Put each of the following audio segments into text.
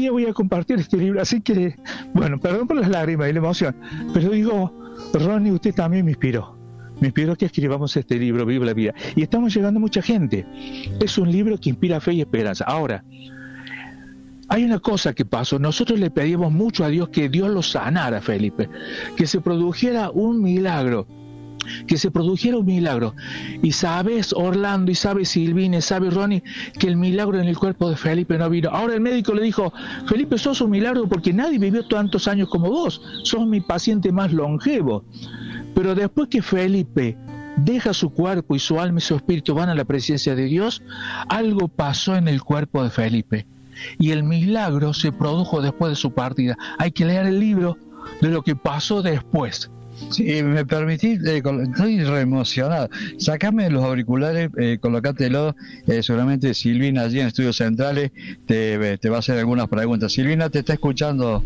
día voy a compartir este libro, así que, bueno, perdón por las lágrimas y la emoción, pero digo, Ronnie, usted también me inspiró que escribamos este libro, Viva la Vida, y estamos llegando a mucha gente. Es un libro que inspira fe y esperanza. Ahora, hay una cosa que pasó, nosotros le pedimos mucho a Dios que Dios lo sanara, Felipe, que se produjera un milagro, y sabes, Orlando, y sabes, Silvina, y sabes, Ronnie, que el milagro en el cuerpo de Felipe no vino. Ahora el médico le dijo, Felipe, sos un milagro porque nadie vivió tantos años como vos, sos mi paciente más longevo. Pero después que Felipe deja su cuerpo y su alma y su espíritu van a la presencia de Dios, algo pasó en el cuerpo de Felipe. Y el milagro se produjo después de su partida. Hay que leer el libro de lo que pasó después. Si me permitís, estoy re emocionado. Sácame los auriculares, colocátelo. Seguramente Silvina allí en Estudios Centrales te va a hacer algunas preguntas. Silvina, te está escuchando.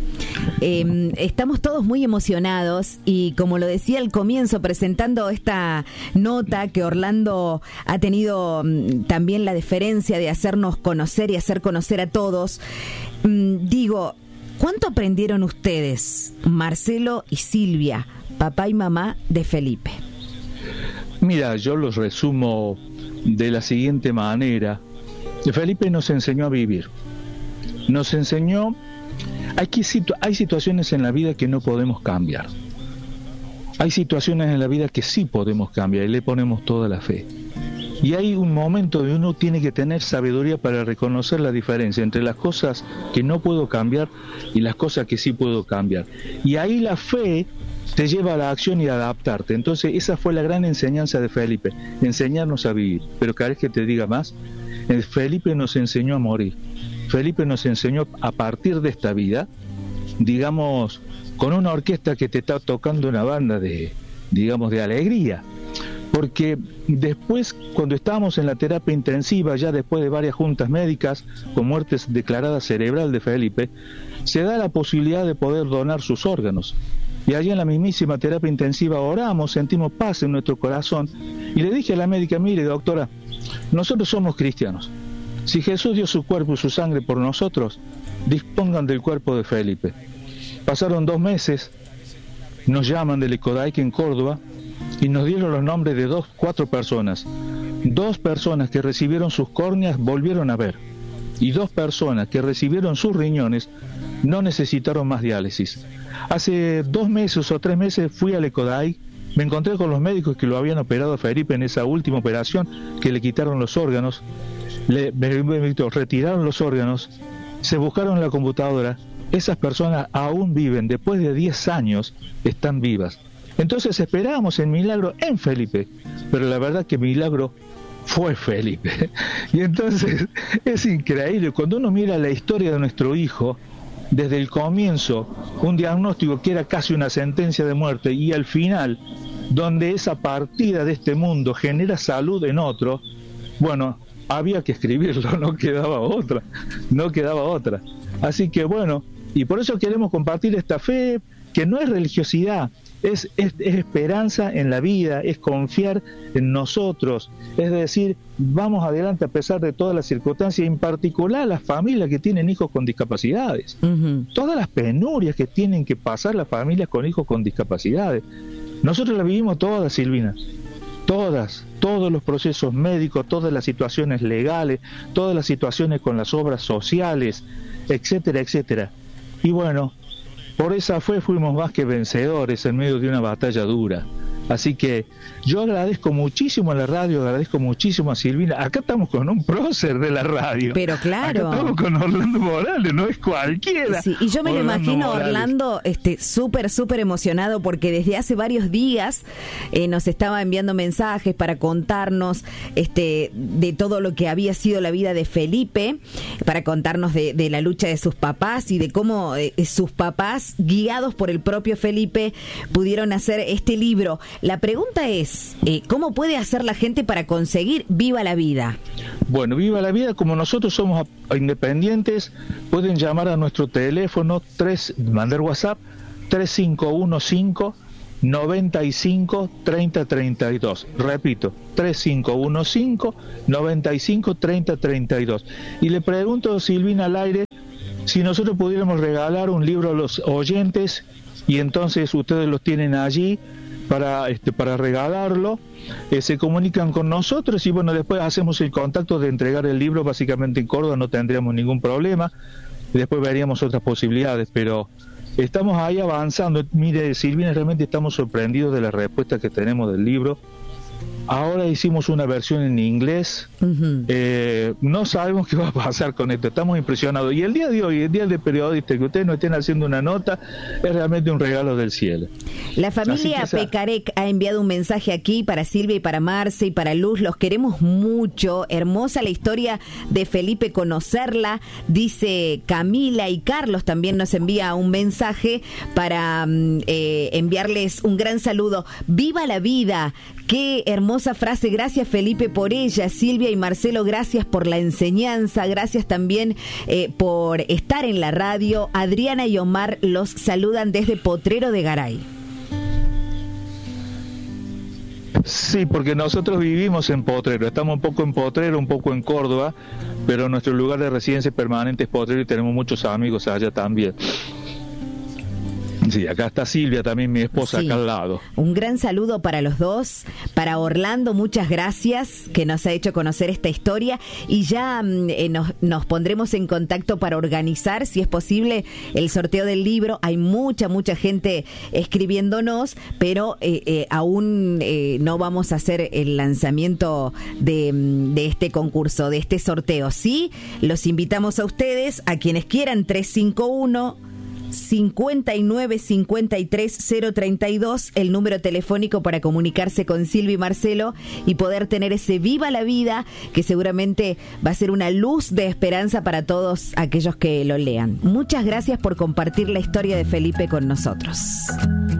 Estamos todos muy emocionados y, como lo decía al comienzo, presentando esta nota que Orlando ha tenido también la deferencia de hacernos conocer y hacer conocer a todos, digo, ¿cuánto aprendieron ustedes, Marcelo y Silvia, papá y mamá de Felipe? Mira, yo los resumo de la siguiente manera. Felipe nos enseñó a vivir. Nos enseñó... Hay situaciones en la vida que no podemos cambiar. Hay situaciones en la vida que sí podemos cambiar y le ponemos toda la fe. Y hay un momento donde uno tiene que tener sabiduría para reconocer la diferencia entre las cosas que no puedo cambiar y las cosas que sí puedo cambiar. Y ahí la fe te lleva a la acción y a adaptarte. Entonces esa fue la gran enseñanza de Felipe, enseñarnos a vivir. Pero ¿querés que te diga más? Felipe nos enseñó a morir. Felipe nos enseñó a partir de esta vida, digamos, con una orquesta que te está tocando una banda de alegría. Porque después, cuando estábamos en la terapia intensiva, ya después de varias juntas médicas con muertes declaradas cerebral de Felipe, se da la posibilidad de poder donar sus órganos. Y allí en la mismísima terapia intensiva oramos, sentimos paz en nuestro corazón. Y le dije a la médica, mire, doctora, nosotros somos cristianos. Si Jesús dio su cuerpo y su sangre por nosotros, dispongan del cuerpo de Felipe. Pasaron 2 meses, nos llaman del Ecodaic en Córdoba y nos dieron los nombres de 4 personas. 2 personas que recibieron sus córneas volvieron a ver, y 2 personas que recibieron sus riñones no necesitaron más diálisis. Hace 2 meses o 3 meses fui al Ecodaic, me encontré con los médicos que lo habían operado a Felipe en esa última operación, que le quitaron los órganos. Retiraron los órganos, se buscaron en la computadora, esas personas aún viven, después de 10 años están vivas. Entonces esperábamos el milagro en Felipe, pero la verdad que el milagro fue Felipe. Y entonces es increíble, cuando uno mira la historia de nuestro hijo, desde el comienzo, un diagnóstico que era casi una sentencia de muerte, y al final, donde esa partida de este mundo genera salud en otro, bueno, había que escribirlo, no quedaba otra. Así que bueno, y por eso queremos compartir esta fe, que no es religiosidad, es esperanza en la vida, es confiar en nosotros, es decir, vamos adelante a pesar de todas las circunstancias, en particular las familias que tienen hijos con discapacidades, todas las penurias que tienen que pasar las familias con hijos con discapacidades. Nosotros las vivimos todas, Silvina. Todos los procesos médicos, todas las situaciones legales, todas las situaciones con las obras sociales, etcétera, etcétera. Y bueno, por esa fe fuimos más que vencedores en medio de una batalla dura. Así que yo agradezco muchísimo a la radio, agradezco muchísimo a Silvina. Acá estamos con un prócer de la radio. Pero claro. Acá estamos con Orlando Morales, no es cualquiera. Sí, y yo me lo imagino, Orlando, súper emocionado, porque desde hace varios días nos estaba enviando mensajes para contarnos de todo lo que había sido la vida de Felipe, para contarnos de la lucha de sus papás y de cómo sus papás, guiados por el propio Felipe, pudieron hacer este libro. La pregunta es, ¿cómo puede hacer la gente para conseguir Viva la Vida? Bueno, Viva la Vida, como nosotros somos independientes, pueden llamar a nuestro teléfono, mandar WhatsApp, 3515-95-3032. Repito, 3515-95-3032. Y le pregunto, Silvina, al aire, si nosotros pudiéramos regalar un libro a los oyentes y entonces ustedes los tienen allí para regalarlo, se comunican con nosotros y bueno, después hacemos el contacto de entregar el libro básicamente en Córdoba, no tendríamos ningún problema, y después veríamos otras posibilidades, pero estamos ahí avanzando. Mire, Silvina, realmente estamos sorprendidos de la respuesta que tenemos del libro. Ahora hicimos una versión en inglés. No sabemos qué va a pasar con esto, estamos impresionados. Y el día de hoy, el día del periodista, que ustedes no estén haciendo una nota, es realmente un regalo del cielo. La familia Pecarec ha enviado un mensaje aquí para Silvia y para Marce y para Luz. Los queremos mucho. Hermosa la historia de Felipe, conocerla, dice Camila. Y Carlos también nos envía un mensaje para enviarles un gran saludo. ¡Viva la vida! ¡Qué hermosa frase! Gracias, Felipe, por ella. Silvia y Marcelo, gracias por la enseñanza. Gracias también por estar en la radio. Adriana y Omar los saludan desde Potrero de Garay. Sí, porque nosotros vivimos en Potrero. Estamos un poco en Potrero, un poco en Córdoba, pero nuestro lugar de residencia permanente es Potrero y tenemos muchos amigos allá también. Sí, acá está Silvia también, mi esposa, sí, acá al lado. Un gran saludo para los dos. Para Orlando, muchas gracias, que nos ha hecho conocer esta historia. Y ya nos pondremos en contacto para organizar, si es posible, el sorteo del libro. Hay mucha gente escribiéndonos, pero aún no vamos a hacer el lanzamiento de este concurso, de este sorteo. Sí, los invitamos a ustedes, a quienes quieran, 351-5953-032, el número telefónico para comunicarse con Silvia y Marcelo y poder tener ese Viva la Vida, que seguramente va a ser una luz de esperanza para todos aquellos que lo lean. Muchas gracias por compartir la historia de Felipe con nosotros.